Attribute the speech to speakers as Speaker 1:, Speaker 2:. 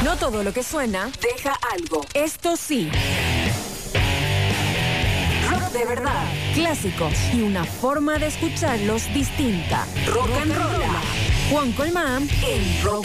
Speaker 1: No todo lo que suena deja algo. Esto sí. Rock de verdad. Clásicos y una forma de escucharlos distinta. Rock and Roll. Juan Colmán en Rock